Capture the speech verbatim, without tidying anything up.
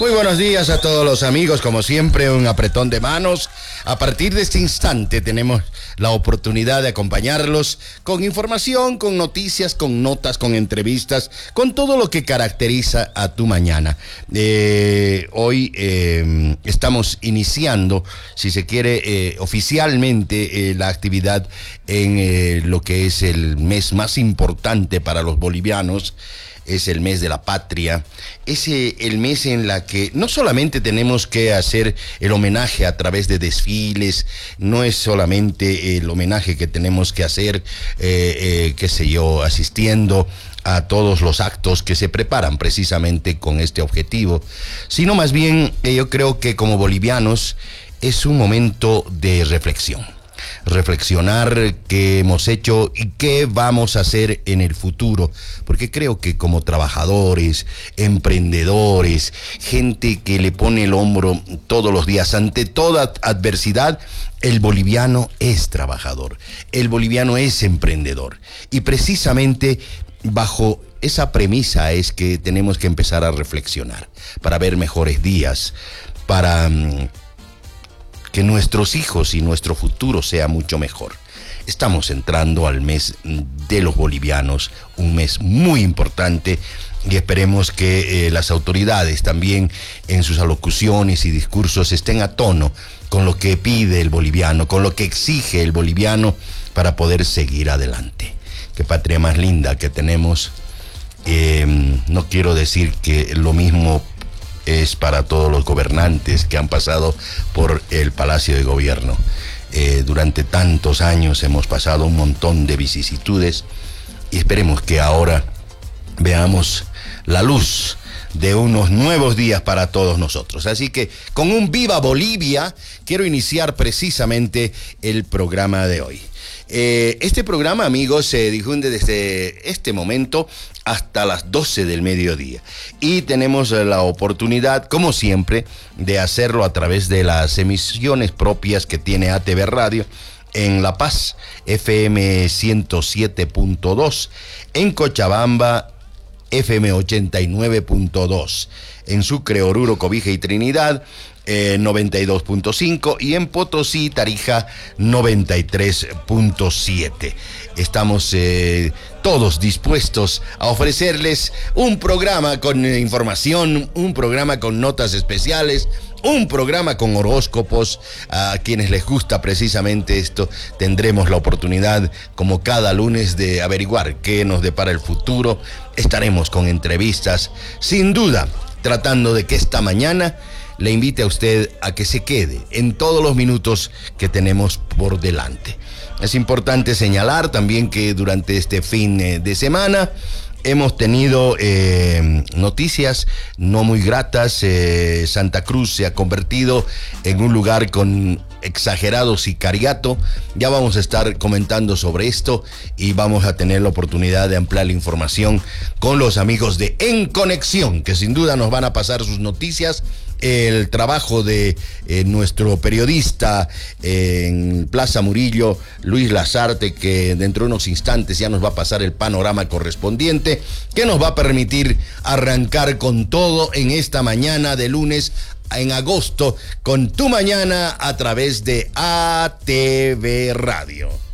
Muy buenos días a todos los amigos, como siempre un apretón de manos. A partir de este instante tenemos la oportunidad de acompañarlos con información, con noticias, con notas, con entrevistas, con todo lo que caracteriza a tu mañana. Eh, hoy eh, estamos iniciando, si se quiere, eh, oficialmente eh, la actividad en eh, lo que es el mes más importante para los bolivianos. Es el mes de la patria, es el mes en la que no solamente tenemos que hacer el homenaje a través de desfiles, no es solamente el homenaje que tenemos que hacer, eh, eh, qué sé yo, asistiendo a todos los actos que se preparan precisamente con este objetivo, sino más bien eh, yo creo que como bolivianos es un momento de reflexión. Reflexionar qué hemos hecho y qué vamos a hacer en el futuro, porque creo que como trabajadores, emprendedores, gente que le pone el hombro todos los días ante toda adversidad, el boliviano es trabajador, el boliviano es emprendedor, y precisamente bajo esa premisa es que tenemos que empezar a reflexionar para ver mejores días, para que nuestros hijos y nuestro futuro sea mucho mejor. Estamos entrando al mes de los bolivianos, un mes muy importante, y esperemos que eh, las autoridades también en sus alocuciones y discursos estén a tono con lo que pide el boliviano, con lo que exige el boliviano para poder seguir adelante. Qué patria más linda que tenemos. Eh, no quiero decir que lo mismo es para todos los gobernantes que han pasado por el Palacio de Gobierno. Eh, durante tantos años hemos pasado un montón de vicisitudes y esperemos que ahora veamos la luz de unos nuevos días para todos nosotros. Así que con un Viva Bolivia quiero iniciar precisamente el programa de hoy. Eh, este programa, amigos, se difunde desde este momento hasta las doce del mediodía. Y tenemos la oportunidad, como siempre, de hacerlo a través de las emisiones propias que tiene A T V Radio en La Paz, F M ciento siete punto dos, en Cochabamba, F M ochenta y nueve punto dos, en Sucre, Oruro, Cobija y Trinidad, Eh, noventa y dos punto cinco, y en Potosí, Tarija, noventa y tres punto siete. Estamos eh, todos dispuestos a ofrecerles un programa con eh, información, un programa con notas especiales, un programa con horóscopos. A quienes les gusta precisamente esto, tendremos la oportunidad, como cada lunes, de averiguar qué nos depara el futuro. Estaremos con entrevistas, sin duda, tratando de que esta mañana le invite a usted a que se quede en todos los minutos que tenemos por delante. Es importante señalar también que durante este fin de semana hemos tenido eh, noticias no muy gratas. Eh, Santa Cruz se ha convertido en un lugar con exagerado sicariato. Ya vamos a estar comentando sobre esto y vamos a tener la oportunidad de ampliar la información con los amigos de En Conexión, que sin duda nos van a pasar sus noticias. El trabajo de eh, nuestro periodista eh, en Plaza Murillo, Luis Lazarte, que dentro de unos instantes ya nos va a pasar el panorama correspondiente, que nos va a permitir arrancar con todo en esta mañana de lunes en agosto, con Tu Mañana a través de A T V Radio.